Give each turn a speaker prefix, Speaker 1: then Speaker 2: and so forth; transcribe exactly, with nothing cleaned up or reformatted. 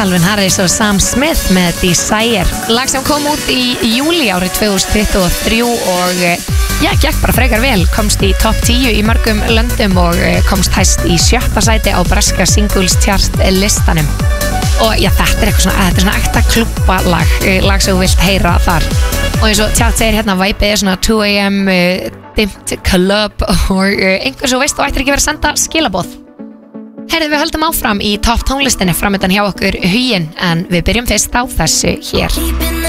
Speaker 1: Calvin Harris og Sam Smith með Desire. Lag sem kom út í júli árið tvö þúsund tuttugu og þrjú og já, gekk bara frekar vel, komst í topp tíu í mörgum löndum og komst hæst í sjötta sæti á breska singles chart listanum. Og já, þetta er eitthvað svona, þetta er svona ekta klubbalag, lag sem þú vilt heyra þar. Og eins og tjátt segir hérna, væpið er svona two a m uh, dimmt club og uh, einhvers og veist, þú ættir ekki verið að senda skilaboð. Herðu, við höldum áfram í topp tónlistinni framöndan hjá okkur Huginn, en við byrjum fyrst á þessu hér.